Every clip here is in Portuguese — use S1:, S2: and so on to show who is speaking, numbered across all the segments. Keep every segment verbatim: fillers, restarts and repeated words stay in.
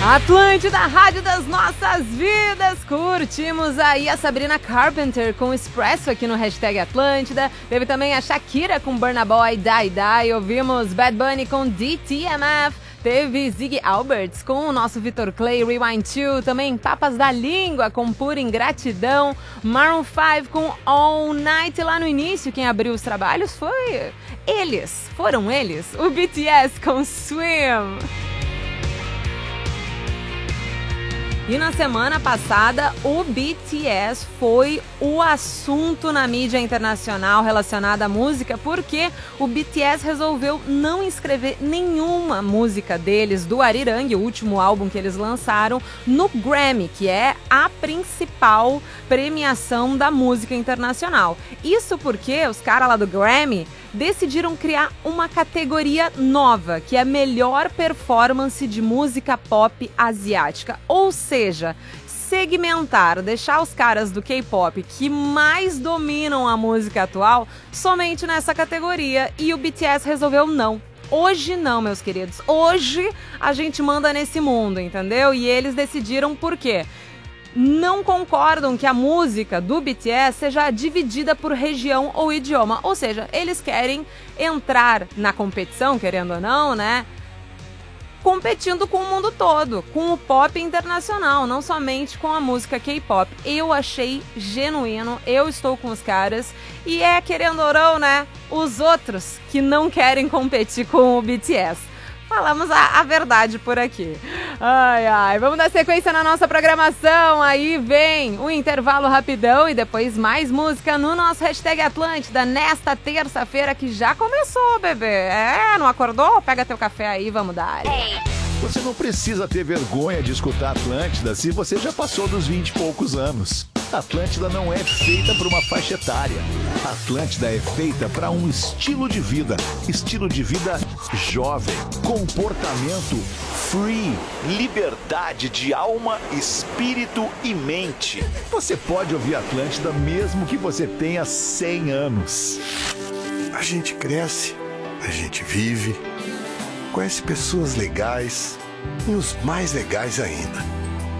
S1: Atlântida, rádio das nossas vidas. Curtimos aí a Sabrina Carpenter com Expresso aqui no Hashtag Atlântida. Teve também a Shakira com Burna Boy, Die Die. Ouvimos Bad Bunny com D T M F. Teve Ziggy Alberts com o nosso Vitor Clay, Rewind dois. Também Papas da Língua com Pura Ingratidão. Maroon cinco com All Night. Lá no início, quem abriu os trabalhos foi eles. Foram eles. O B T S com Swim. E na semana passada, o B T S foi o assunto na mídia internacional relacionado à música, porque o B T S resolveu não inscrever nenhuma música deles, do Arirang, o último álbum que eles lançaram, no Grammy, que é a principal premiação da música internacional. Isso porque os caras lá do Grammy decidiram criar uma categoria nova, que é a melhor performance de música pop asiática. Ou seja, segmentar, deixar os caras do K-pop que mais dominam a música atual somente nessa categoria, e o B T S resolveu não. Hoje não, meus queridos. Hoje a gente manda nesse mundo, entendeu? E eles decidiram por quê? Não concordam que a música do B T S seja dividida por região ou idioma. Ou seja, eles querem entrar na competição, querendo ou não, né? Competindo com o mundo todo, com o pop internacional, não somente com a música K-pop. Eu achei genuíno, eu estou com os caras. E é, querendo ou não, né? Os outros que não querem competir com o B T S. Falamos a, a verdade por aqui. Ai, ai, vamos dar sequência na nossa programação. Aí vem o intervalo rapidão e depois mais música no nosso Hashtag Atlântida nesta terça-feira que já começou, bebê. É, não acordou? Pega teu café aí, vamos dar.
S2: Hey. Você não precisa ter vergonha de escutar Atlântida se você já passou dos vinte e poucos anos. Atlântida não é feita para uma faixa etária. Atlântida é feita para um estilo de vida. Estilo de vida jovem. Comportamento free. Liberdade de alma, espírito e mente. Você pode ouvir Atlântida mesmo que você tenha cem anos.
S3: A gente cresce, a gente vive, conhece pessoas legais e os mais legais ainda.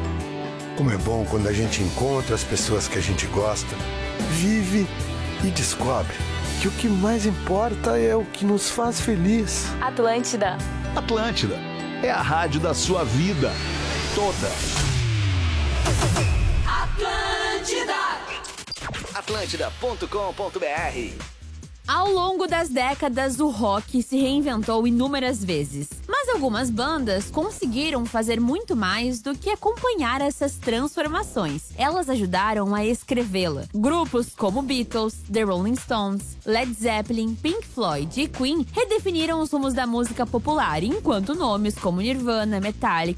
S3: Como é bom quando a gente encontra as pessoas que a gente gosta, vive e descobre que o que mais importa é o que nos faz feliz.
S4: Atlântida.
S2: Atlântida é a rádio da sua vida toda.
S5: Atlântida.
S6: Atlântida ponto com ponto br.
S4: Ao longo das décadas, o rock se reinventou inúmeras vezes. Mas algumas bandas conseguiram fazer muito mais do que acompanhar essas transformações. Elas ajudaram a escrevê-la. Grupos como Beatles, The Rolling Stones, Led Zeppelin, Pink Floyd e Queen redefiniram os rumos da música popular, enquanto nomes como Nirvana, Metallica,